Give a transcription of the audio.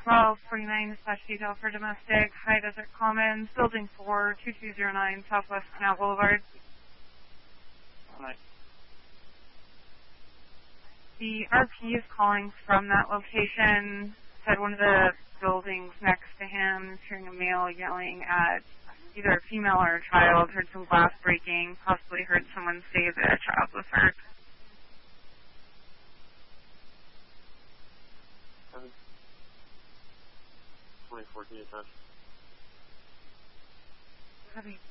1249 dispatch detail for domestic, High Desert Commons, Building 4, 2209 Southwest Canal Boulevard. Hi. The RP is calling from that location. Said one of the buildings next to him is hearing a male yelling at either a female or a child, heard some glass breaking, possibly heard someone say that a child was hurt. 24, can you touch? Heavy.